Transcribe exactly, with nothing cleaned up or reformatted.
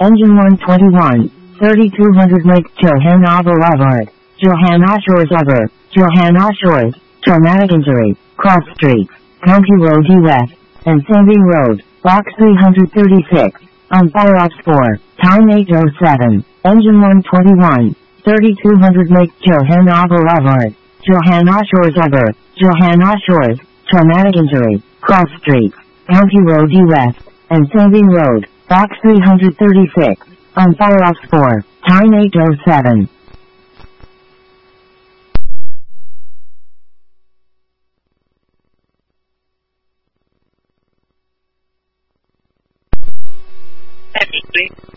Engine one twenty-one, thirty-two hundred Lake Johanna Boulevard, Johannesburg, Johannesburg, traumatic injury, cross street, County Road U S, and Sanding Road, Box three thirty-six, on Fire Ops four, time eight oh seven, Engine one twenty-one, thirty-two hundred Lake Johanna Boulevard, Johannesburg, Johannesburg, traumatic injury, cross street, County Road U S, and Sanding Road, Box three thirty-six, on Fire Ops four, time eight oh seven. Technically